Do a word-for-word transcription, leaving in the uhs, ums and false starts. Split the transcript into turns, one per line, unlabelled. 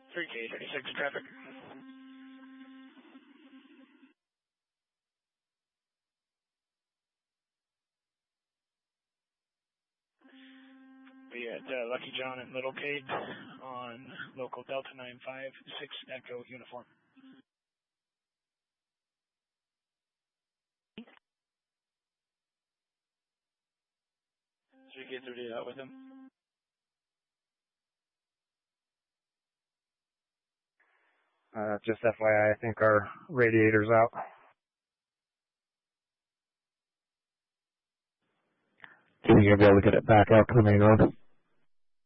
three K thirty-six traffic. Be at uh, Lucky John and Little Cade on local Delta nine five six Echo uniform. three K thirty out with him.
Uh, just F Y I, I think our radiator's out.
Do you think you'll be able to get it back out to the main road?